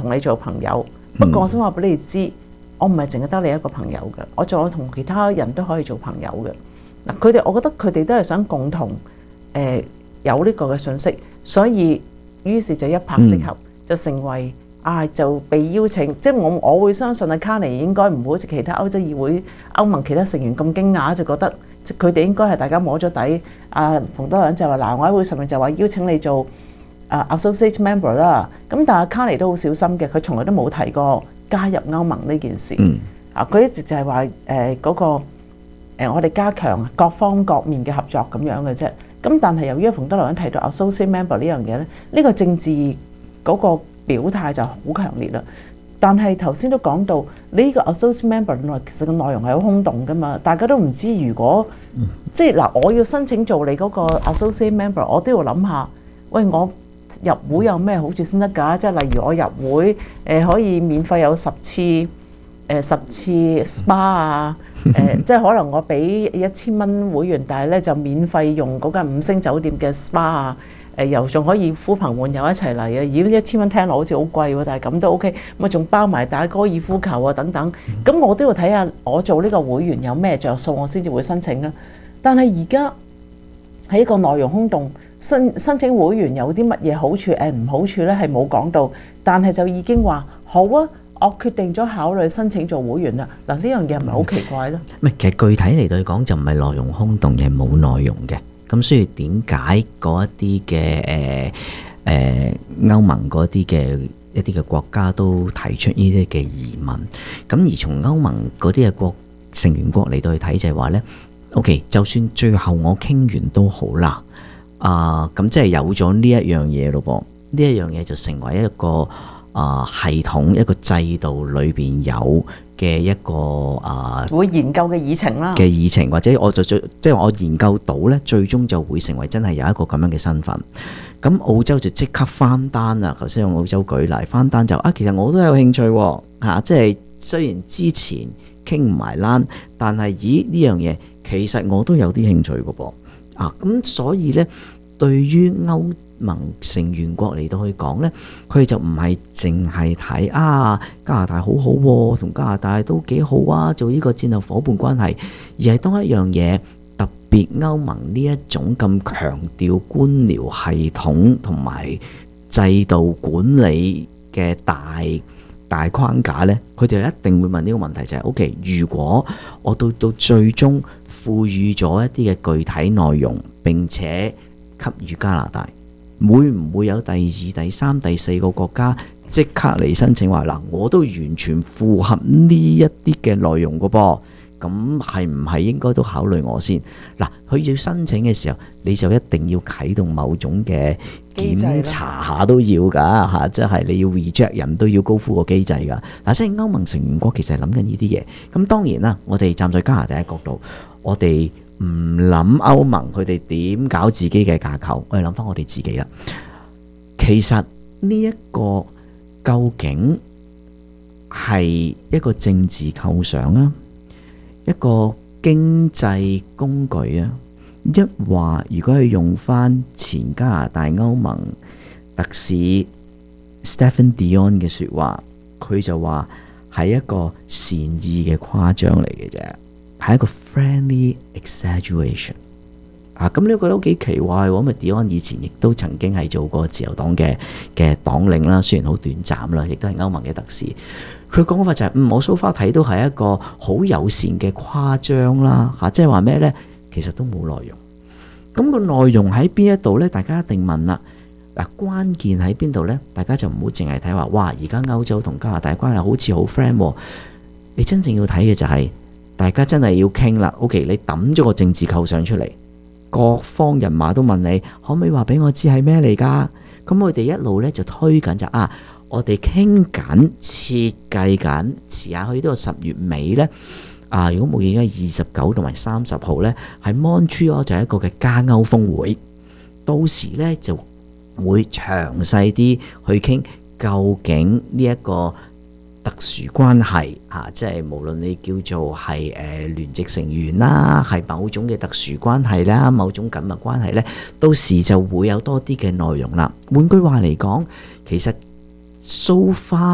同你做朋友。不過我想話俾你知，我唔係淨係得你一個朋友嘅，我仲有同其他人都可以做朋友嘅。嗱，我覺得佢哋都係想共同有呢個嘅信息，所以於是就一拍即合，就成為就被邀請。即係我會相信卡尼應該唔會好似其他歐洲議會、歐盟其他成員咁驚訝，就覺得佢哋應該係大家摸咗底。馮德萊恩就話嗱，我喺會上面就話邀請你做associate member 啦。咁但係卡尼都好小心嘅，佢從來都冇提過加入歐盟呢件事。佢一直就係話嗰個我哋加強各方各面嘅合作咁樣嘅啫。咁但係由於馮德萊恩提到 associate member 呢樣嘢咧，呢個政治嗰個表態就好強烈啦。但係頭先都講到呢個 associate member 原來其實個內容係好空洞噶嘛，大家都唔知如果即係嗱，我要申請做你嗰個 associate member， 我都要諗下，喂，我入會有咩好處先得㗎？即係例如我入會可以免費有10次 SPA 啊。即係可能我俾1000蚊會員，但係咧就免費用嗰間5星酒店嘅 SPA 啊，又仲可以呼朋喚友一齊嚟啊！如果1000蚊聽落好似好貴喎，但係咁都 OK，咁啊仲包埋打高爾夫球啊等等，咁我都要睇下我做呢個會員有咩着數，我先至會申請啦。但係而家喺一個內容空洞，申請會員有啲乜嘢好處唔好處咧係冇講到，但係就已經話好啊。我決定咗考慮申請做會員啦。嗱，呢樣嘢係咪好奇怪咧？ 其實具體嚟到講就唔係內容空洞，係冇內容嘅。咁所以點解嗰一啲嘅歐盟嗰啲嘅一啲嘅國家都提出呢啲嘅疑問？咁而從歐盟嗰啲嘅成員國嚟到去睇就係話咧 ，OK， 就算最後我傾完都好啦。咁即係有咗呢一樣嘢咯噃，呢一樣嘢就成為一個系統一個制度裏邊有嘅一個會研究嘅議程啦， 嘅議程，或者我即係我研究到咧，最終就會成為真係有一個咁樣嘅身份。咁澳洲就即刻翻單啦。頭先用澳洲舉例，翻單就其實我都有興趣喎，即係雖然之前傾唔埋欄，但係呢樣嘢其實我都有啲興趣嘅噃。咁所以咧，對於歐盟成員國嚟到去講呢，佢就唔係淨係睇加拿大好好喎，同加拿大都幾好啊，做呢個戰略夥伴關係，而係當一樣嘢特別歐盟呢一種咁強調官僚系統同埋制度管理嘅大框架呢，佢就一定會問呢個問題，就係OK，如果我到最終賦予咗一啲嘅具體內容，並且給予加拿大，會唔會有第2、第3、第4個國家即刻嚟申請話嗱，我都完全符合呢一啲嘅內容嘅噃？咁係唔係應該都考慮我先？嗱，佢要申請嘅時候，你就一定要啟動某種嘅檢查下都要㗎嚇，即係你要 reject 人都要高呼個機制㗎。嗱，即係歐盟成員國其實係諗緊呢啲嘢。咁當然啦，我哋站在加拿大嘅角度，我哋唔諗歐盟佢哋點搞自己嘅架構，我哋諗翻我哋自己啦。其實呢一個究竟係一個政治構想啊，一個經濟工具啊，一話如果係用翻前加拿大歐盟特使 Stéphane Dion 嘅說話，佢就話係一個善意嘅誇張嚟嘅啫。係一個 friendly exaggeration 咁呢個都幾奇怪喎。咁Dion以前亦都曾經係做過自由黨嘅黨領啦，雖然好短暫啦，亦都係歐盟嘅特使。佢講法就係我so far睇到係一個好友善嘅誇張啦，即係話咩呢？其實都冇內容。咁個內容喺邊一度呢？大家一定問啦。嗱，關鍵喺邊度呢？大家就唔好淨係睇話，哇！而家歐洲同加拿大關係好似好 friend 喎。你真正要睇嘅就係，大家真係要傾啦。OK， 你抌咗個政治構想出嚟，各方人馬都問你，可唔可以話俾我知係咩嚟㗎？咁我哋一路咧就推緊就我哋傾緊、設計緊，遲下去到10月尾咧。如果冇記錯29同埋30號咧，喺 Montreal 就係一個嘅加歐峰會，到時咧就會詳細啲去傾究竟呢一個特殊關係即係無論你叫做係聯席成員啦，係某種嘅特殊關係啦，某種緊密關係咧，到時就會有多啲嘅內容啦。換句話嚟講，其實so far